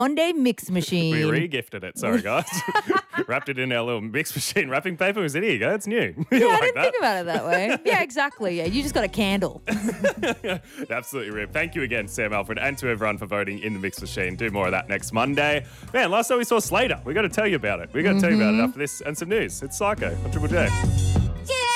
Monday mix machine. We re-gifted it. Sorry, guys. Wrapped it in our little mix machine wrapping paper. We said, here you go. It's new. Yeah, I didn't think about it that way. Yeah, exactly. Yeah, you just got a candle. Absolutely rip. Thank you again, Sam Alfred, and to everyone for voting in the mix machine. Do more of that next Monday. Man, last time we saw Slater. We got to tell you about it. We got to tell you about it after this and some news. It's Psycho on Triple J.